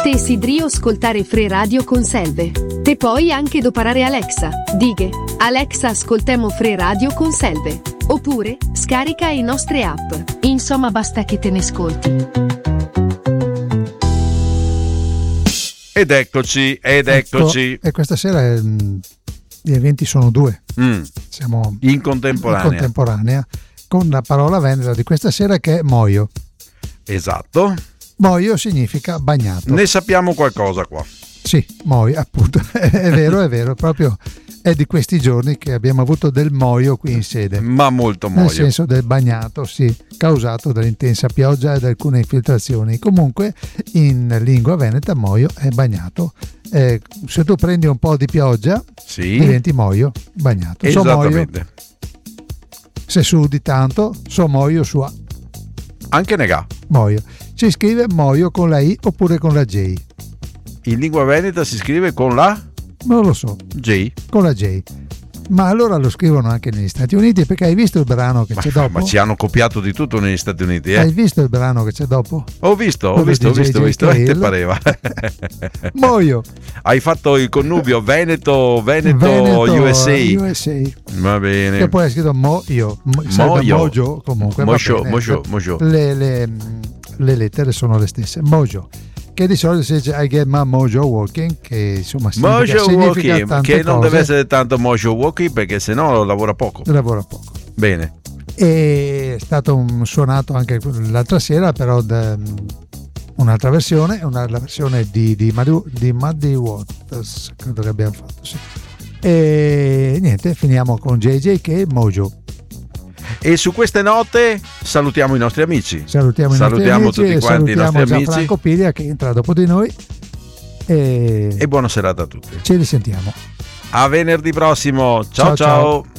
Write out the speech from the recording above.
Desideri ascoltare Free Radio con Selve. Te puoi anche doparare Alexa. Dighe, Alexa ascoltemo Free Radio con Selve. Oppure, scarica i nostre app. Insomma, basta che te ne ascolti. Ed eccoci. Ecco, e questa sera gli eventi sono due. Siamo in contemporanea. Con la parola venera di questa sera che è moio. Esatto. Moio significa bagnato. Ne sappiamo qualcosa qua. Sì, moio, appunto. È vero, proprio è di questi giorni che abbiamo avuto del moio qui in sede. Ma molto moio. Nel senso del bagnato, sì, causato dall'intensa pioggia e da alcune infiltrazioni. Comunque, in lingua veneta, moio è bagnato. Se tu prendi un po' di pioggia, sì, diventi moio, bagnato. Esattamente. Moio. Se sudi tanto, moio su A. Anche nega. Moio. Si scrive moio con la I oppure con la J. In lingua veneta si scrive con la? Non lo so. J. Con la J. Ma allora lo scrivono anche negli Stati Uniti, perché hai visto il brano che c'è dopo? Ma ci hanno copiato di tutto negli Stati Uniti, Hai visto il brano che c'è dopo? Ho visto. Te pareva. Moio. Hai fatto il connubio Veneto USA. Va bene. Che poi hai scritto mojo comunque. Mojo. Le lettere sono le stesse. Mojo. Che di solito si dice I get my mojo walking, che insomma significa tante che non cose. deve essere tanto mojo walking, perché sennò lavora poco. Bene. E è stato suonato anche l'altra sera, però un'altra versione, la versione di Muddy Waters, credo che abbiamo fatto, sì. E niente, finiamo con JJK Mojo. E su queste note salutiamo i nostri amici. Salutiamo tutti quanti i nostri amici. Gianfranco Piglia che entra dopo di noi. E buona serata a tutti. Ci risentiamo. A venerdì prossimo. Ciao.